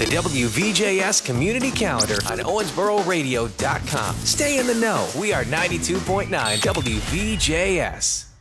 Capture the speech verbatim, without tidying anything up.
the W V J S Community Calendar on Owensboro Radio dot com. Stay in the know. We are ninety-two point nine W V J S.